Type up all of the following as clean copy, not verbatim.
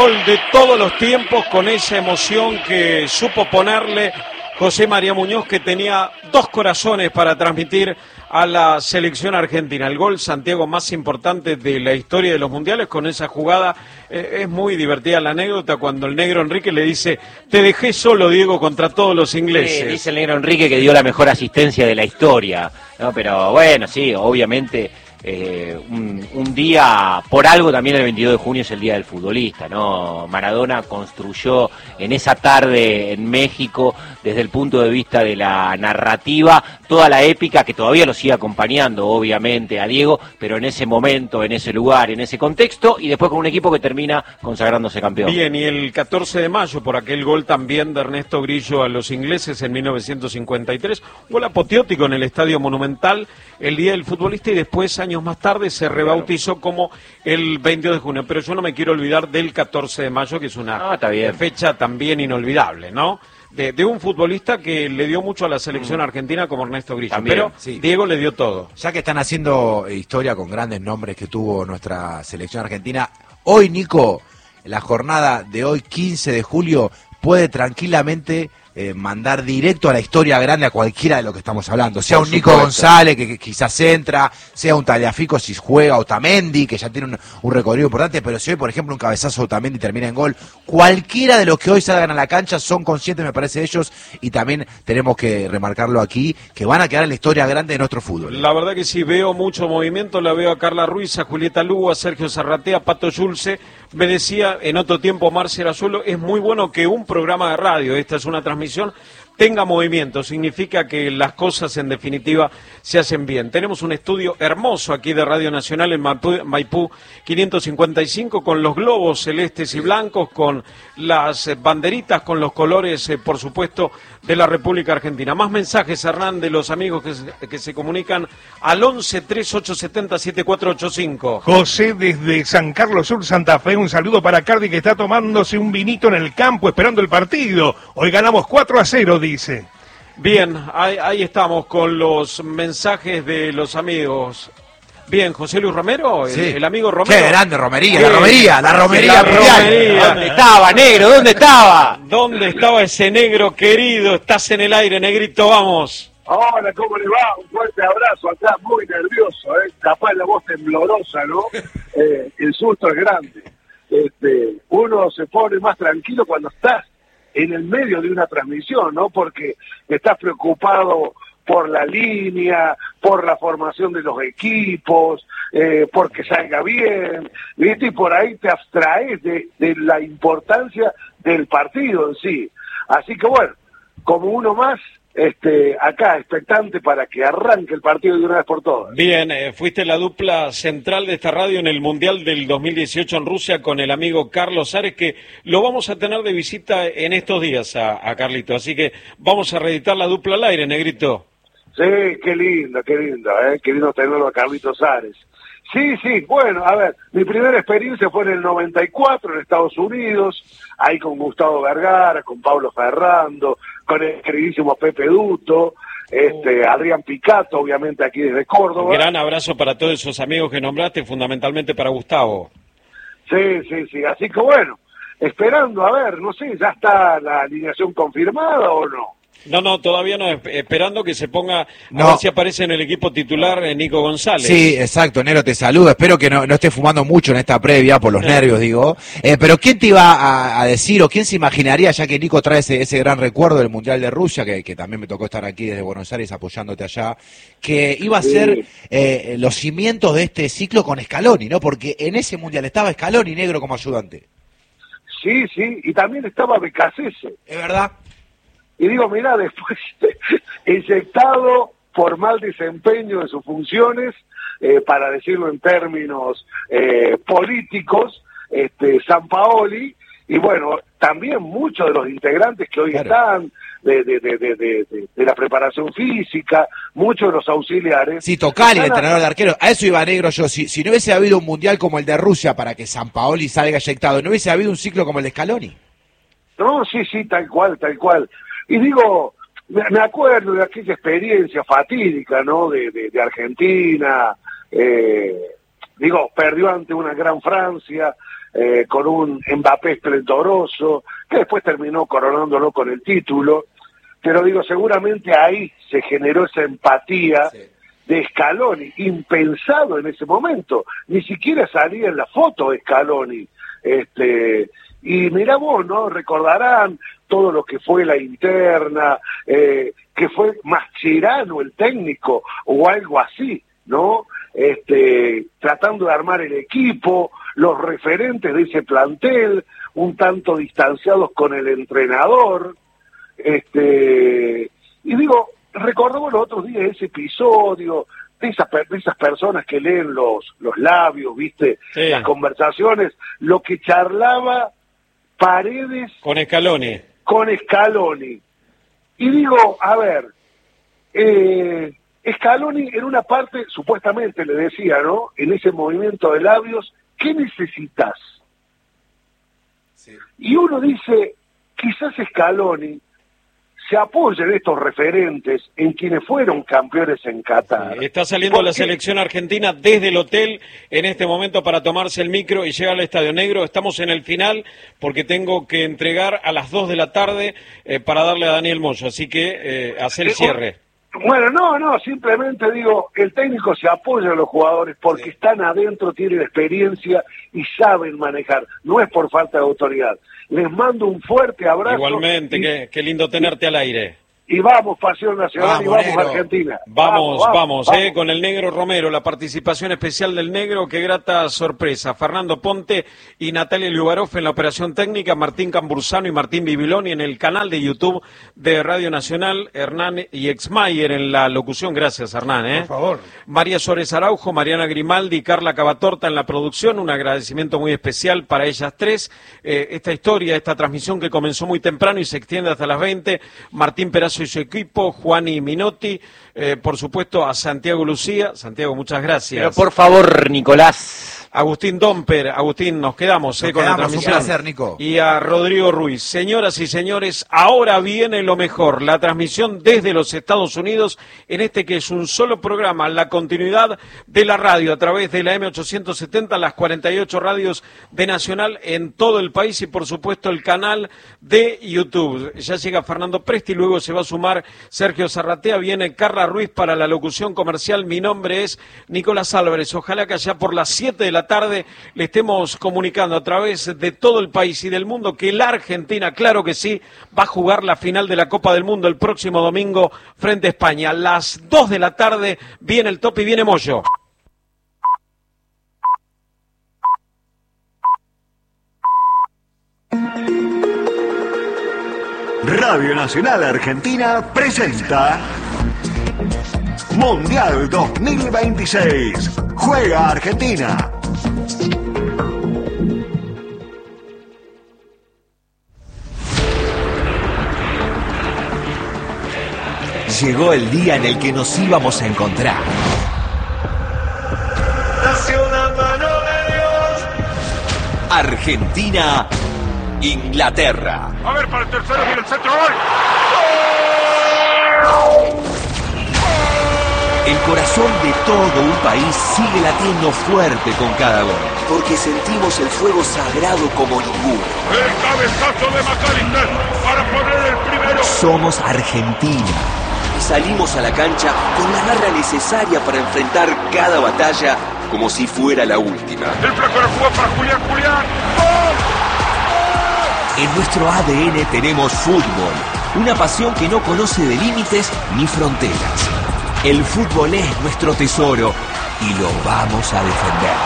gol de todos los tiempos con esa emoción que supo ponerle José María Muñoz, que tenía dos corazones para transmitir a la selección argentina. El gol, Santiago, más importante de la historia de los mundiales. Con esa jugada es muy divertida la anécdota cuando el negro Enrique le dice: te dejé solo, Diego, contra todos los ingleses. Sí, dice el negro Enrique que dio la mejor asistencia de la historia, ¿no? Pero bueno, sí, obviamente un día, por algo también el 22 de junio es el Día del Futbolista, ¿no? Maradona construyó en esa tarde en México, desde el punto de vista de la narrativa, toda la épica que todavía lo sigue acompañando, obviamente, a Diego, pero en ese momento, en ese lugar, en ese contexto, y después con un equipo que termina consagrándose campeón. Bien, y el 14 de mayo, por aquel gol también de Ernesto Grillo a los ingleses en 1953, gol apoteótico en el Estadio Monumental, el Día del Futbolista, y después, años más tarde, se rebautizó como el 22 de junio. Pero yo no me quiero olvidar del 14 de mayo, que es una fecha también inolvidable, ¿no? De un futbolista que le dio mucho a la selección argentina como Ernesto Grillo. También, pero sí, Diego le dio todo. Ya que están haciendo historia con grandes nombres que tuvo nuestra selección argentina, hoy, Nico, la jornada de hoy, 15 de julio, puede tranquilamente mandar directo a la historia grande a cualquiera de lo que estamos hablando, sea un Nico González que quizás entra, sea un Tagliafico si juega, Otamendi que ya tiene un recorrido importante, pero si hoy, por ejemplo, un cabezazo de Otamendi termina en gol, cualquiera de los que hoy salgan a la cancha son conscientes, me parece, ellos, y también tenemos que remarcarlo aquí, que van a quedar en la historia grande de nuestro fútbol. La verdad que sí, veo mucho movimiento, la veo a Carla Ruiz, a Julieta Lugo, a Sergio Zarratea, a Pato Yulce. Me decía en otro tiempo Marcia Razuelo, es muy bueno que un programa de radio, esta es una transmisión, tenga movimiento, significa que las cosas en definitiva se hacen bien. Tenemos un estudio hermoso aquí de Radio Nacional en Maipú 555 con los globos celestes y blancos, con las banderitas, con los colores, por supuesto, de la República Argentina. Más mensajes, Hernán, de los amigos que se comunican al 11-3870-7485. José desde San Carlos Sur, Santa Fe, un saludo para Cardi que está tomándose un vinito en el campo esperando el partido. Hoy ganamos 4-0, dice. Bien, ahí estamos con los mensajes de los amigos. Bien, José Luis Romero, sí, el amigo Romero. Qué grande romería, la romería mundial. ¿Dónde estaba, negro? ¿Dónde estaba? ¿Dónde estaba ese negro querido? Estás en el aire, negrito, vamos. Hola, ¿cómo le va? Un fuerte abrazo acá, muy nervioso, capaz la voz temblorosa, ¿no? El susto es grande. Uno se pone más tranquilo cuando estás en el medio de una transmisión, ¿no? Porque estás preocupado por la línea, por la formación de los equipos, porque salga bien, ¿viste? Y por ahí te abstraes de la importancia del partido en sí. Así que bueno, como uno más, acá expectante para que arranque el partido de una vez por todas. Bien, fuiste la dupla central de esta radio en el Mundial del 2018 en Rusia con el amigo Carlos Ares, que lo vamos a tener de visita en estos días a Carlito, así que vamos a reeditar la dupla al aire, negrito. Sí, qué lindo, qué lindo tenerlo a Carlitos Ares. Sí, bueno, a ver, mi primera experiencia fue en el 94 en Estados Unidos, ahí con Gustavo Vergara, con Pablo Ferrando, con el queridísimo Pepe Duto, Adrián Picato, obviamente aquí desde Córdoba. Un gran abrazo para todos esos amigos que nombraste, fundamentalmente para Gustavo. Sí, así que bueno, esperando, a ver, no sé, ¿ya está la alineación confirmada o no? No, todavía no, esperando que se ponga, a ver si aparece en el equipo titular Nico González. Sí, exacto, Nero, te saludo, espero que no esté fumando mucho en esta previa, por los nervios, digo. Pero ¿quién te iba a decir, o quién se imaginaría, ya que Nico trae ese gran recuerdo del Mundial de Rusia, que también me tocó estar aquí desde Buenos Aires apoyándote allá, que iba a ser los cimientos de este ciclo con Scaloni, ¿no? Porque en ese Mundial estaba Scaloni, negro, como ayudante. Sí, y también estaba Becasese. Es verdad. Y digo, mirá, después inyectado por mal desempeño de sus funciones, para decirlo en términos políticos, Sampaoli, y bueno, también muchos de los integrantes que hoy están, de la preparación física, muchos de los auxiliares. Sí, Tocali, el entrenador de arqueros, a eso iba, negro, yo, si no hubiese habido un mundial como el de Rusia para que Sampaoli salga eyectado, ¿no hubiese habido un ciclo como el de Scaloni? No, sí, tal cual. Y digo, me acuerdo de aquella experiencia fatídica, ¿no? De Argentina, perdió ante una gran Francia, con un Mbappé esplendoroso, que después terminó coronándolo con el título, pero digo, seguramente ahí se generó esa empatía de Scaloni, impensado en ese momento, ni siquiera salía en la foto de Scaloni, y mirá vos, ¿no? Recordarán todo lo que fue la interna, que fue Mascherano el técnico, o algo así, ¿no? Tratando de armar el equipo, los referentes de ese plantel, un tanto distanciados con el entrenador, y digo, recordamos los otros días ese episodio, de esas personas que leen los labios, ¿viste? Sí. Las conversaciones, lo que charlaba Paredes con Scaloni. Y digo, a ver, Scaloni en una parte, supuestamente le decía, ¿no? En ese movimiento de labios, ¿qué necesitas? Sí. Y uno dice, quizás Scaloni se apoya en estos referentes, en quienes fueron campeones en Qatar. Está saliendo la selección argentina desde el hotel en este momento para tomarse el micro y llegar al Estadio Negro. Estamos en el final porque tengo que entregar a las 2 de la tarde para darle a Daniel Moyo, así que hacer el cierre. Bueno, no, simplemente digo, el técnico se apoya a los jugadores porque están adentro, tienen experiencia y saben manejar, no es por falta de autoridad. Les mando un fuerte abrazo. Igualmente, qué lindo tenerte al aire. Y vamos, Pasión Nacional, y vamos, negro. Argentina. Vamos, con el Negro Romero, la participación especial del Negro, qué grata sorpresa. Fernando Ponte y Natalia Liubarov en la operación técnica, Martín Cambursano y Martín Bibiloni en el canal de YouTube de Radio Nacional, Hernán y Exmayer en la locución, gracias Hernán. Por favor. María Suárez Araujo, Mariana Grimaldi y Carla Cavatorta en la producción, un agradecimiento muy especial para ellas tres. Esta historia, esta transmisión que comenzó muy temprano y se extiende hasta las 20, Martín Perazo y su equipo, Juani Minotti, por supuesto a Santiago Lucía. Santiago, muchas gracias. Pero por favor, Nicolás. Agustín Domper, Agustín, nos quedamos con la transmisión. Un placer, Nico. Y a Rodrigo Ruiz. Señoras y señores, ahora viene lo mejor, la transmisión desde los Estados Unidos, en este que es un solo programa, la continuidad de la radio a través de la M870, las 48 radios de Nacional en todo el país y por supuesto el canal de YouTube. Ya llega Fernando Presti, luego se va a sumar Sergio Zarratea, viene Carla Ruiz para la locución comercial. Mi nombre es Nicolás Álvarez. Ojalá que allá por las 7 de la tarde le estemos comunicando a través de todo el país y del mundo que la Argentina, claro que sí, va a jugar la final de la Copa del Mundo el próximo domingo frente a España. A las 2 de la tarde viene el top y viene Moyo. Radio Nacional Argentina presenta Mundial 2026. Juega Argentina. Llegó el día en el que nos íbamos a encontrar. Nació la mano de Dios. Argentina, Inglaterra. A ver, para el tercero viene el centro, gol. El corazón de todo un país sigue latiendo fuerte con cada gol, porque sentimos el fuego sagrado como ninguno. El cabezazo de McAllister para poner el primero. Somos Argentina y salimos a la cancha con la garra necesaria para enfrentar cada batalla como si fuera la última. El flaco la jugó para Julián. ¡Gol! En nuestro ADN tenemos fútbol, una pasión que no conoce de límites ni fronteras. El fútbol es nuestro tesoro y lo vamos a defender.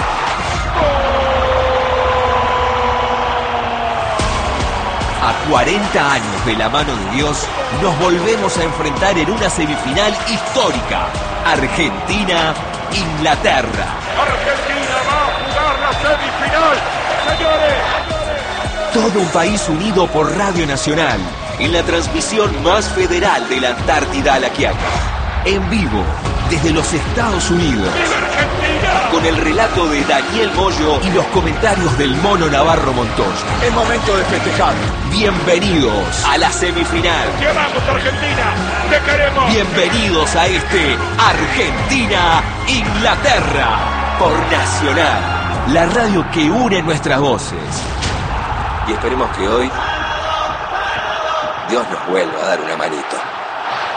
A 40 años de la mano de Dios, nos volvemos a enfrentar en una semifinal histórica. Argentina-Inglaterra. Argentina va a jugar la semifinal, señores. Todo un país unido por Radio Nacional, en la transmisión más federal de la Antártida a la Quiaca. En vivo, desde los Estados Unidos. Con el relato de Daniel Moyo y los comentarios del Mono Navarro Montoya. Es momento de festejar. Bienvenidos a la semifinal. ¡Que vamos, Argentina! ¡Te queremos! Bienvenidos a este Argentina-Inglaterra por Nacional. la radio que une nuestras voces. Y esperemos que hoy Dios nos vuelva a dar una manito.